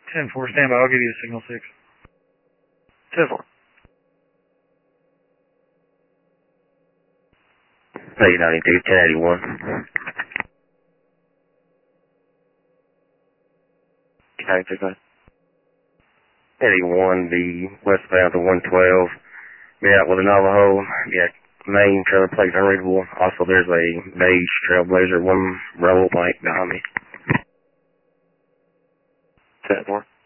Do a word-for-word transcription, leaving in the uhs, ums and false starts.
ten four, stand by. I'll give you a signal six. ten four. eight ninety-two, ten eighty-one. eight ninety-two, go ahead. eighty-one, the westbound to one twelve. Be out with a Navajo. Yeah, main trailer plate unreadable. Also, there's a beige Trailblazer, one rebel blank behind me. ten four.